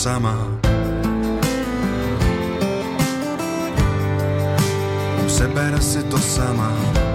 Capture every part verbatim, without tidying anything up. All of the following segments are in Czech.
sama. Přeber si to sama.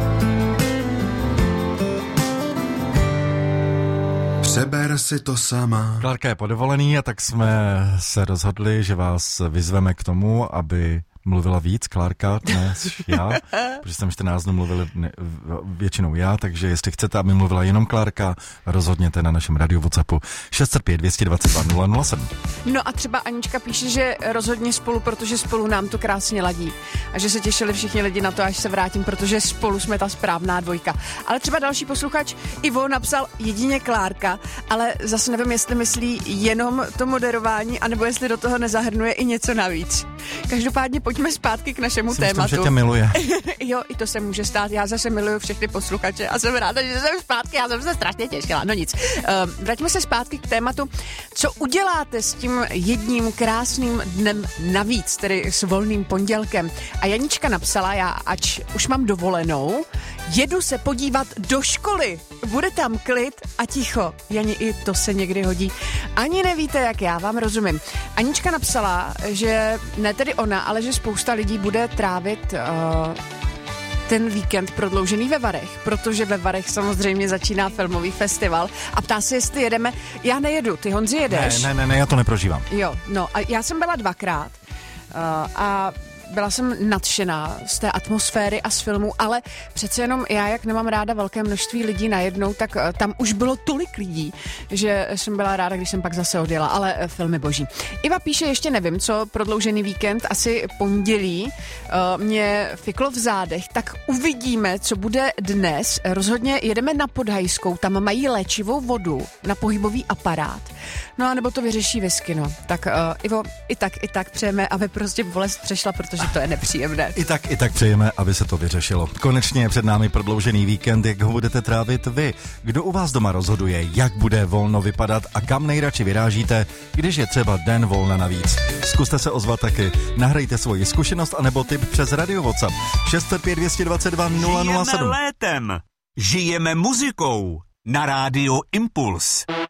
Přeber si to sama. Klárka je po dovolený a tak jsme se rozhodli, že vás vyzveme k tomu, aby mluvila víc Klárka dnes já, protože jsem čtrnáct dnů mluvil ne, většinou já, takže jestli chcete, aby mluvila jenom Klárka, rozhodněte na našem radio WhatsAppu šest set pět, dvě stě dvacet dva, nula nula sedm. No a třeba Anička píše, že rozhodně spolu, protože spolu nám to krásně ladí. A že se těšili všichni lidi na to, až se vrátím, protože spolu jsme ta správná dvojka. Ale třeba další posluchač Ivo napsal jedině Klárka, ale zase nevím, jestli myslí jenom to moderování, anebo jestli do toho nezahrnuje i něco navíc. Každopádně pojďme zpátky k našemu Jsem tématu. Myslím, že tě miluje. Jo, i to se může stát. Já zase miluju všechny posluchače a jsem ráda, že jsem zpátky. Já jsem se strašně těšila. No nic. Uh, vraťme se zpátky k tématu. Co uděláte s tím jedním krásným dnem navíc, tedy s volným pondělkem? A Janička napsala, já ač už mám dovolenou, jedu se podívat do školy. Bude tam klid a ticho. Jani, i to se někdy hodí. Ani nevíte, jak já vám rozumím. Anička napsala, že ne tedy ona, ale že spousta lidí bude trávit uh, ten víkend prodloužený ve Varech, protože ve Varech samozřejmě začíná filmový festival a ptá se, jestli jedeme. Já nejedu, ty Honzi jedeš. Ne, ne, ne, ne, já to neprožívám. Jo, no a já jsem byla dvakrát uh, a byla jsem nadšená z té atmosféry a z filmu, ale přece jenom já, jak nemám ráda velké množství lidí najednou, tak uh, tam už bylo tolik lidí, že jsem byla ráda, když jsem pak zase odjela, ale uh, filmy boží. Iva píše, ještě nevím, co prodloužený víkend, asi pondělí, uh, mě fiklo v zádech, tak uvidíme, co bude dnes. Rozhodně jedeme na Podhajskou, tam mají léčivou vodu na pohybový aparát. No a nebo to vyřeší whisky, no. Tak uh, Ivo, i tak, i tak přejeme, aby prostě bolest přešla, protože to je nepříjemné. I tak, i tak přejeme, aby se to vyřešilo. Konečně je před námi prodloužený víkend, jak ho budete trávit vy. Kdo u vás doma rozhoduje, jak bude volno vypadat a kam nejradši vyrážíte, když je třeba den volna navíc. Zkuste se ozvat taky, nahrajte svoji zkušenost anebo tip přes radio WhatsApp šest set pět, dvě stě dvacet dva, nula nula sedm. Žijeme létem, žijeme muzikou na rádiu Impuls.